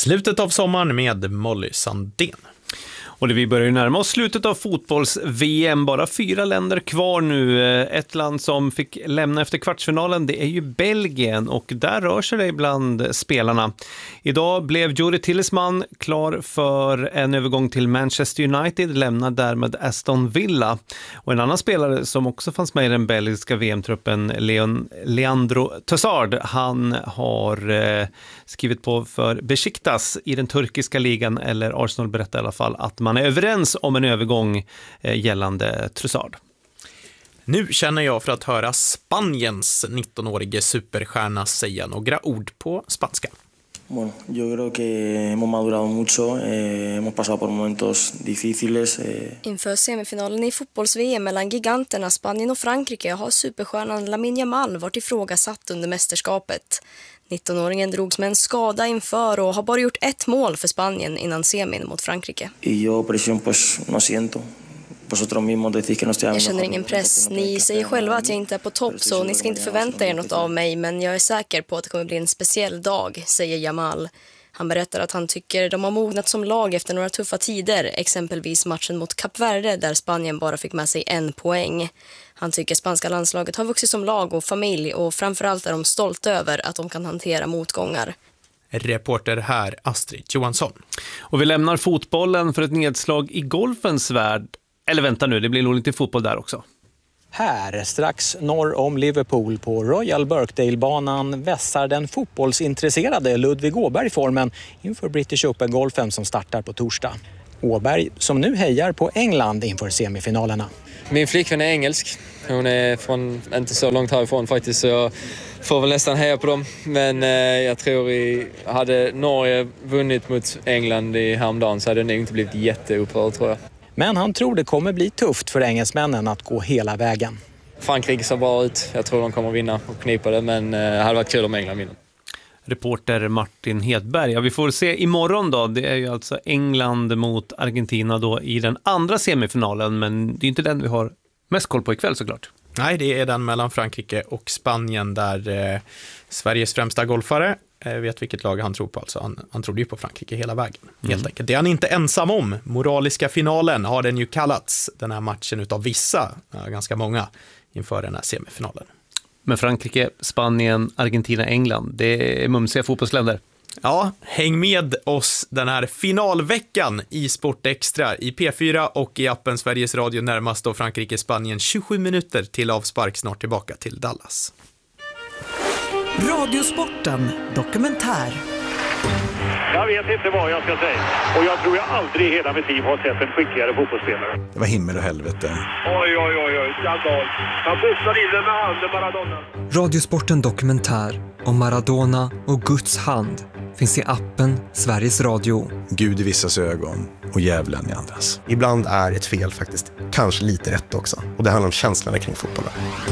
Slutet av sommaren med Molly Sandén. Och vi börjar ju närma oss slutet av fotbolls-VM. Bara 4 länder kvar nu. Ett land som fick lämna efter kvartsfinalen, det är ju Belgien. Och där rör sig det bland spelarna. Idag blev Juri Tillesman klar för en övergång till Manchester United. Lämnar därmed Aston Villa. Och en annan spelare som också fanns med i den belgiska VM-truppen, Leandro Trossard. Han har skrivit på för Besiktas i den turkiska ligan. Eller Arsenal berättar i alla fall att man är överens om en övergång gällande Trossard. Nu känner jag för att höra Spaniens 19-årige superstjärna säga några ord på spanska. Bueno, yo creo que hemos madurado mucho, hemos pasado por momentos difíciles. Inför semifinalen i fotbolls-VM mellan giganterna Spanien och Frankrike har superstjärnan Lamine Yamal varit ifrågasatt under mästerskapet. 19-åringen drogs med en skada inför och har bara gjort 1 mål för Spanien innan semin mot Frankrike. Jag känner ingen press. Ni säger själva att jag inte är på topp, så ni ska inte förvänta er något av mig, men jag är säker på att det kommer bli en speciell dag, säger Yamal. Han berättar att han tycker de har mognat som lag efter några tuffa tider, exempelvis matchen mot Kap Verde där Spanien bara fick med sig 1 poäng. Han tycker spanska landslaget har vuxit som lag och familj och framförallt är de stolta över att de kan hantera motgångar. Reporter här Astrid Johansson. Och vi lämnar fotbollen för ett nedslag i golfens värld. Eller vänta nu, det blir nog lite fotboll där också. Här, strax norr om Liverpool på Royal Birkdale-banan vässar den fotbollsintresserade Ludvig Åberg formen inför British Open-golfen som startar på torsdag. Åberg som nu hejar på England inför semifinalerna. Min flickvän är engelsk. Hon är från inte så långt härifrån faktiskt, så jag får väl nästan heja på dem. Men jag tror hade Norge vunnit mot England i häromdagen så hade det nog inte blivit jätteupprörd, tror jag. Men han tror det kommer bli tufft för engelsmännen att gå hela vägen. Frankrike ser bra ut. Jag tror de kommer vinna och knipa det, men det hade varit kul om England vinner. Reporter Martin Hedberg. Ja, vi får se imorgon då. Det är ju alltså England mot Argentina då i den andra semifinalen, men det är inte den vi har mest koll på ikväll såklart. Nej, det är den mellan Frankrike och Spanien där Sveriges främsta golfare vet vilket lag han tror på. Alltså han trodde ju på Frankrike hela vägen, helt enkelt. Det är han inte ensam om. Moraliska finalen har den ju kallats, den här matchen utav vissa, ganska många, inför den här semifinalen. Men Frankrike, Spanien, Argentina, England, det är mumsiga fotbollsländer. Ja, häng med oss den här finalveckan i Sport Extra i P4 och i appen Sveriges Radio närmast då Frankrike, Spanien 27 minuter till avspark, snart tillbaka till Dallas. Radiosporten dokumentär. Jag vet inte vad jag ska säga. Och jag tror jag aldrig i hela mitt liv har sett en skickligare fotbollsspelare. Det var himmel och helvete. Oj, skandal. Han boxade in den med handen, Maradona. Radiosporten dokumentär om Maradona och Guds hand finns i appen Sveriges Radio. Gud i vissas ögon och djävulen i andras. Ibland är ett fel faktiskt kanske lite rätt också. Och det handlar om känslorna kring fotbollen.